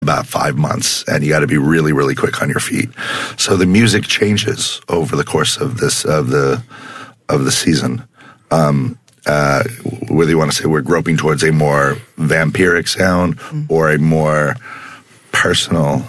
about 5 months, and you got to be really, really quick on your feet. So the music changes over the course of the season. Whether you want to say we're groping towards a more vampiric sound or a more personal,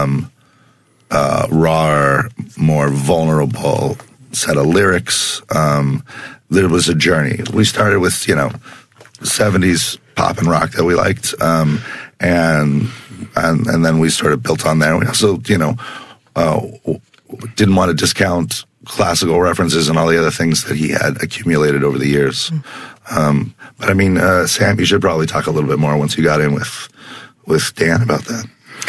raw, more vulnerable set of lyrics. There was a journey. We started with 70s pop and rock that we liked, and then we sort of built on there. We also didn't want to discount classical references and all the other things that he had accumulated over the years. But I mean, Sam, you should probably talk a little bit more once you got in with Dan about that.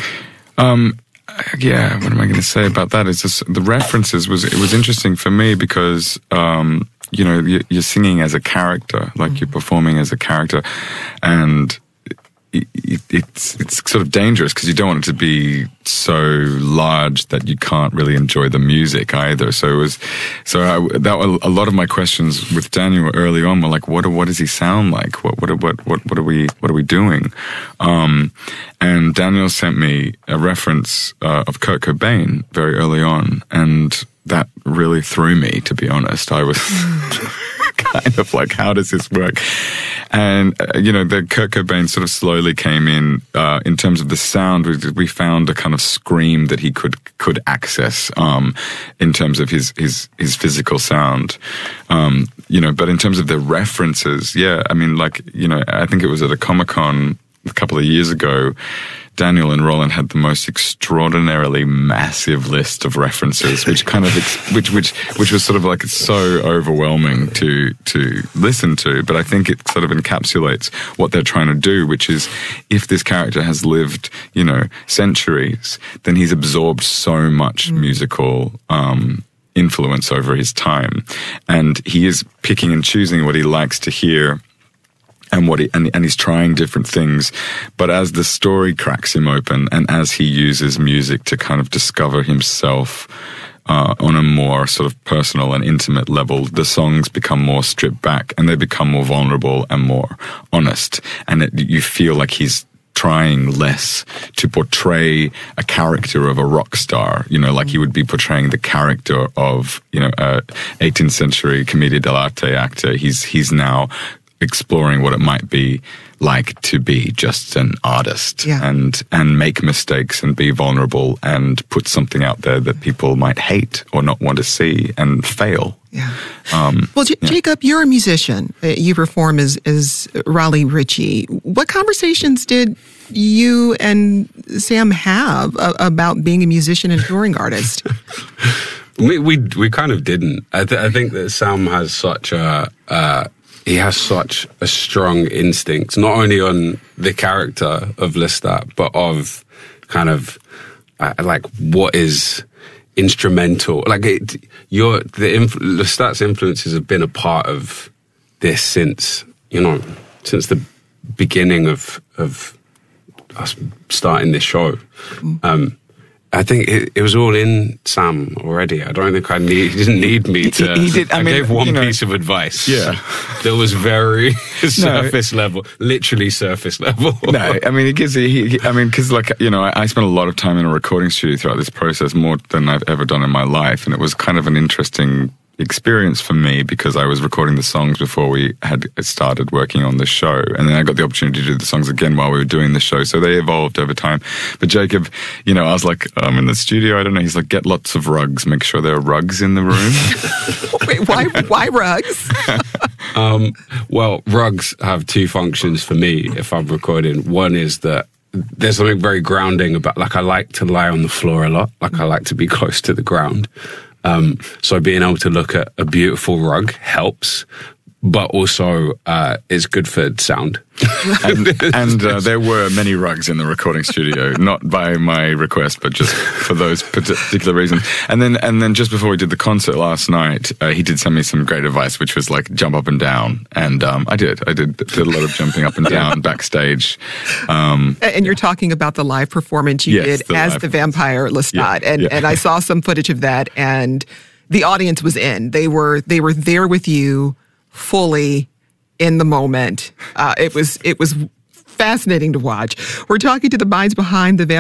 Yeah, what am I going to say about that? It's just the references it was interesting for me because you're singing as a character, like you're performing as a character, and it's sort of dangerous because you don't want it to be so large that you can't really enjoy the music either. So a lot of my questions with Daniel early on were like, what does he sound like? What are we doing? And Daniel sent me a reference of Kurt Cobain very early on, and that really threw me, to be honest. I was kind of like, how does this work? And, the Kurt Cobain sort of slowly came in terms of the sound. We found a kind of scream that he could access, in terms of his physical sound. But in terms of the references, yeah, I mean, I think it was at a Comic-Con a couple of years ago, Daniel and Roland had the most extraordinarily massive list of references, which kind of which was sort of like so overwhelming to listen to. But I think it sort of encapsulates what they're trying to do, which is if this character has lived, centuries, then he's absorbed so much musical influence over his time, and he is picking and choosing what he likes to hear. And and he's trying different things, but as the story cracks him open, and as he uses music to kind of discover himself on a more sort of personal and intimate level, the songs become more stripped back, and they become more vulnerable and more honest. And you feel like he's trying less to portray a character of a rock star, like he would be portraying the character of a 18th century commedia dell'arte actor. He's now exploring what it might be like to be just an artist and make mistakes and be vulnerable and put something out there that people might hate or not want to see and fail. Yeah. Jacob, you're a musician. You perform as Raleigh Ritchie. What conversations did you and Sam have about being a musician and touring artist? We kind of didn't. I think that Sam has such he has such a strong instinct, not only on the character of Lestat, but of kind of like what is instrumental. Like Lestat's influences have been a part of this since the beginning of us starting this show. I think it was all in Sam already. I don't think he didn't need me to. He did. I gave one piece of advice. Yeah, that was very surface level, literally surface level. No, I mean because I spent a lot of time in a recording studio throughout this process, more than I've ever done in my life, and it was kind of an interesting experience for me because I was recording the songs before we had started working on the show, and then I got the opportunity to do the songs again while we were doing the show, so they evolved over time. But Jacob, I was like, I'm in the studio, I don't know, he's like, get lots of rugs, make sure there are rugs in the room. Wait, why rugs? Well, rugs have two functions for me if I'm recording. One is that there's something very grounding about, like, I like to lie on the floor a lot, like I like to be close to the ground. So being able to look at a beautiful rug helps, but also it's good for sound. and there were many rugs in the recording studio, not by my request, but just for those particular reasons. And then just before we did the concert last night, he did send me some great advice, which was like jump up and down. And I did a lot of jumping up and down backstage. And you're talking about the live performance you did as the vampire Lestat. And I saw some footage of that, and the audience was in. They were there with you fully in the moment. It was fascinating to watch. We're talking to the minds behind the